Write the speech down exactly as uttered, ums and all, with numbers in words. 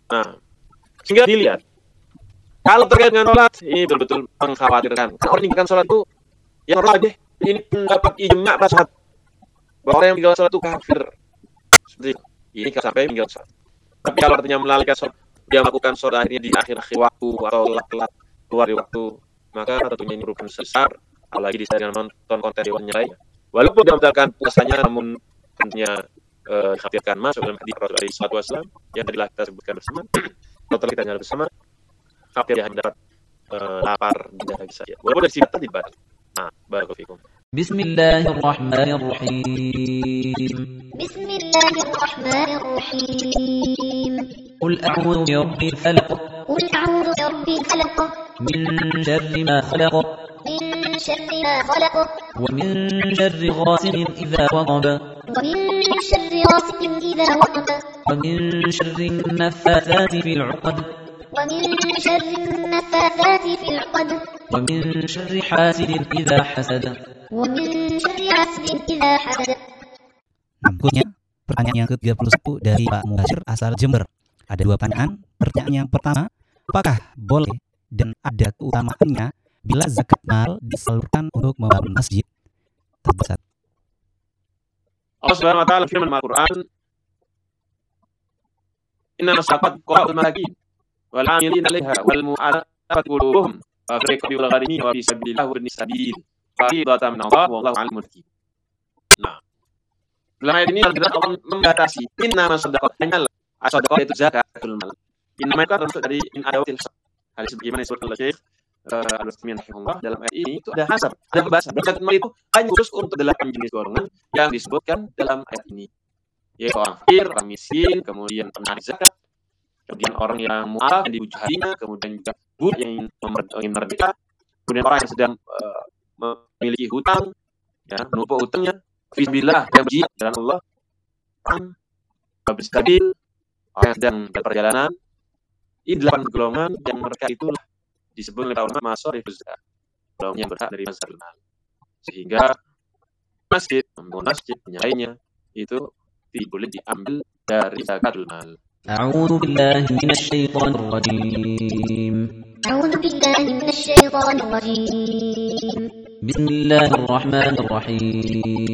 Nah, sehingga dilihat kalau terkait dengan sholat ini betul-betul mengkhawatirkan. Karena orang meninggalkan sholat itu yang rajih ini pendapat ijma para sahabat bahwa orang yang meninggalkan sholat itu kafir. Seperti ini kalau sampai meninggalkan sholat. Tapi kalau artinya melalaikan sholat, dia melakukan sholat akhirnya di akhir-akhir waktu atau telat keluar di waktu, maka tentunya ini merupakan besar. Apalagi disertai dengan nonton konten hewan yang lainnya. Walaupun dia membatalkan puasanya, namun tentunya eh, dikhawatirkan masuk dalam hadis Rasulullah shallallahu alaihi wasallam yang tadi kita sebutkan bersama. Kalau kita nyala bersama, khawatir dia hanya dapat eh, lapar dan saja. Walaupun dari sini tidak dibatal. Nah, barakallahu fikum. Bismillahirrahmanirrahim. Bismillahirrahmanirrahim. Qul a'udzu birabbil falaq. Qul a'udzu birabbil falaq. Min syarri ma khalaq. من شر ما خلق ومن شر غاسق إذا وقب ومن شر غاسق إذا وقب ومن شر النفاثات في العقد ومن شر النفاثات في العقد ومن شر حاسد إذا حسد ومن شر حاسد إذا حسد. Berikutnya pertanyaan yang ke tiga puluh satu dari Pak Mubashir asal Jember. Ada dua pertanyaan. Pertanyaan yang pertama, apakah boleh dan ada keutamaannya bila zakat mal disalurkan untuk membangun masjid? Terbesar. Allah Subhanahu wa taala firman Al-Qur'an, "Inna sadaqat qa'ul masakin wal 'amilina 'alaiha wal mu'allafat qulubuhum wa fi riqabi wal gharimin wa fi sabilillah wa ibnis sabil. Fariidatan min Allah wallahu 'alimul hakim." Nah, dalam ayat ini Allah membatasi inna sadaqat hanyalah sadaqah itu zakatul mal. Inna itu termasuk dari in adawatil hasab. Hal sebagaimana disebutkan oleh Syekh Al-Utsaimin rahimahullah dalam ayat ini itu ada hasab, ada pembahasan. Zakat mal itu hanya khusus untuk delapan jenis golongan yang disebutkan dalam ayat ini, yaitu orang fakir, orang miskin, kemudian penarik zakat, kemudian orang yang mu'alaf yang dibujuk hatinya, kemudian juga budak yang ingin merdeka, kemudian orang yang sedang uh, memiliki hutang, ya, menumpuk hutangnya, fisbillah yang berjihad dalam Allah, orang berstabil, orang yang sedang berperjalanan. Ini delapan golongan yang mereka itulah disebut oleh ulama masarifuz zakat, golongan yang berhak dari zakat mal. Sehingga masjid, membangun masjid yang lainnya itu tidak boleh diambil dari zakatul mal. A'udzu billahi minasy syaithanir rajim. A'udzu billahi minasy syaithanir rajim. Bismillahirrahmanirrahim.